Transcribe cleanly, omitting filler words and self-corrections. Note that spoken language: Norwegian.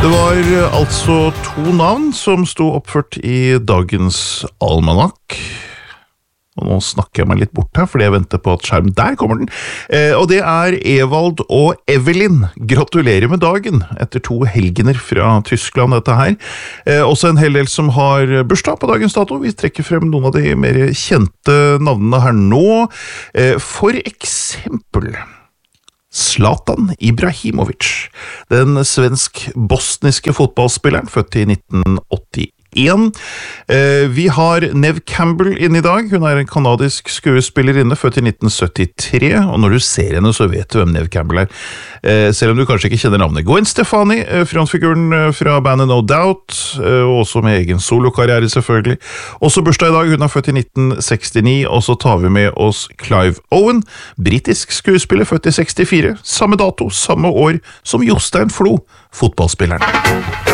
Det var altså 2 navn som sto oppført i dagens almanakk. Og nå snakker jeg meg litt bort her, fordi jeg venter på at skjermen der kommer den. Og det er Evald og Evelyn. Gratulerer med dagen, etter 2 helgener fra Tyskland, dette her. Også en hel del som har bursdag på dagens dato. Vi trekker frem noen av de mer kjente navnene her nå. For eksempel Zlatan Ibrahimovic, den svensk-bosniske fotballspilleren, født i 1981. Vi har Neve Campbell inne i dag. Hun er en kanadisk skuespillerinne, født i 1973, og når du ser henne så vet du hvem Neve Campbell er, selv om du kanskje ikke kjenner navnet. Gwen Stefani, frontfiguren fra bandet No Doubt, og også med egen solokarriere selvfølgelig. Også bursdag i dag, hun er født i 1969, og så tar vi med oss Clive Owen, britisk skuespiller, født i 64, samme dato, samme år som Jostein Flo, fotballspilleren.